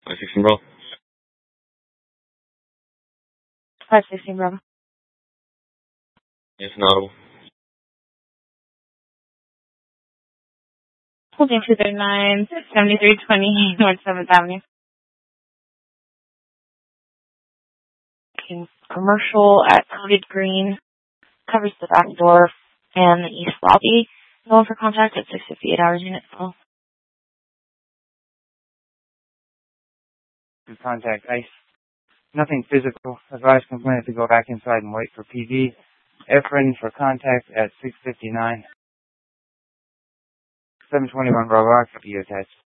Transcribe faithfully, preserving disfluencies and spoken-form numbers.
five sixteen Bravo. five sixteen Bravo. Yes, inaudible. Holding two thirty-nine, seventy-three twenty North seventh Avenue. Commercial at Coated Green. Covers the back door and the east lobby. Going for contact at six fifty-eight hours unit full. Contact ice. Nothing physical. Advise complainant to go back inside and wait for P V. Efren for contact at six fifty-nine. seven twenty-one Bravo, I'll copy you attached.